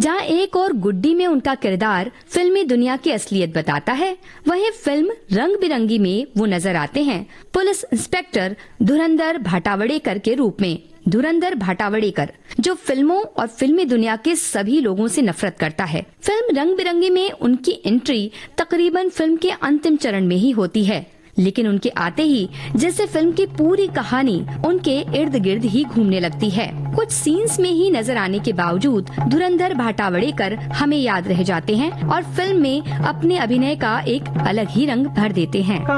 जहां एक और गुड्डी में उनका किरदार फिल्मी दुनिया की असलियत बताता है, वहीं फिल्म रंग बिरंगी में वो नजर आते हैं पुलिस इंस्पेक्टर धुरंधर भाटावड़ेकर के रूप में। धुरंधर भाटावड़ेकर जो फिल्मों और फिल्मी दुनिया के सभी लोगों से नफरत करता है। फिल्म रंग बिरंगी में उनकी एंट्री तकरीबन फिल्म के अंतिम चरण में ही होती है, लेकिन उनके आते ही जैसे फिल्म की पूरी कहानी उनके इर्द गिर्द ही घूमने लगती है। कुछ सीन्स में ही नजर आने के बावजूद धुरंधर भाटावड़ेकर हमें याद रह जाते हैं और फिल्म में अपने अभिनय का एक अलग ही रंग भर देते हैं।